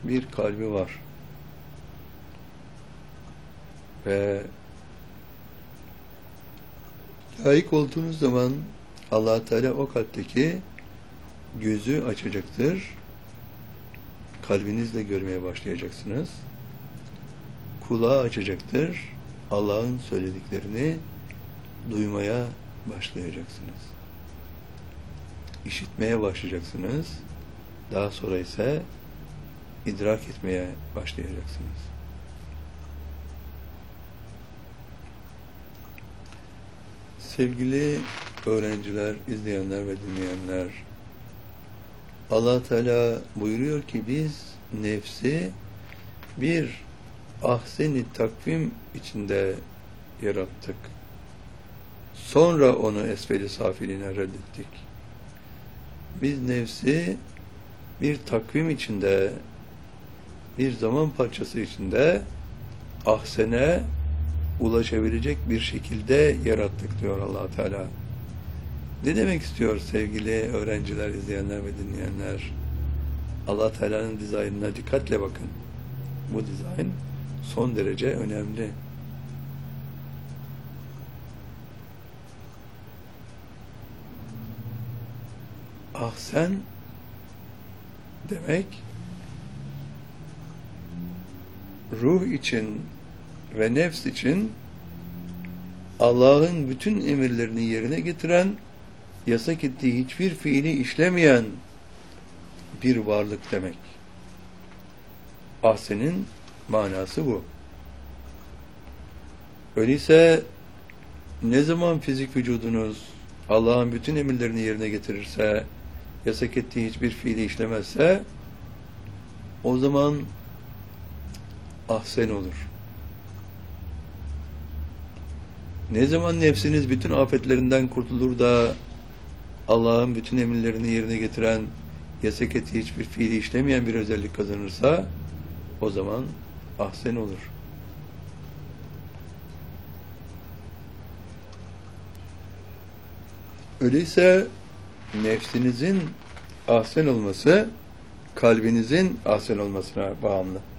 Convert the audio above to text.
bir kalbi var ve layık olduğunuz zaman Allah Teala o kalpteki gözü açacaktır. Kalbinizle görmeye başlayacaksınız. Kulağı açacaktır. Allah'ın söylediklerini duymaya başlayacaksınız. İşitmeye başlayacaksınız. Daha sonra ise idrak etmeye başlayacaksınız. Sevgili öğrenciler, izleyenler ve dinleyenler, Allah Teala buyuruyor ki biz nefsi bir ahsen-i takvim içinde yarattık. Sonra onu esfel-i safiline reddettik. Biz nefsi bir takvim içinde, bir zaman parçası içinde ahsene ulaşabilecek bir şekilde yarattık diyor Allah Teala. Ne demek istiyor sevgili öğrenciler, izleyenler ve dinleyenler? Allah Teala'nın dizaynına dikkatle bakın. Bu dizayn son derece önemli. Ahsen demek ruh için ve nefs için Allah'ın bütün emirlerini yerine getiren, yasak ettiği hiçbir fiili işlemeyen bir varlık demek. Ahsen'in manası bu. Öyleyse ne zaman fizik vücudunuz Allah'ın bütün emirlerini yerine getirirse, yasak ettiği hiçbir fiili işlemezse, o zaman ahsen olur. Ne zaman nefsiniz bütün afetlerinden kurtulur da Allah'ın bütün emirlerini yerine getiren, yasak ettiği hiçbir fiili işlemeyen bir özellik kazanırsa, o zaman ahsen olur. Öyleyse nefsinizin ahsen olması kalbinizin ahsen olmasına bağımlı.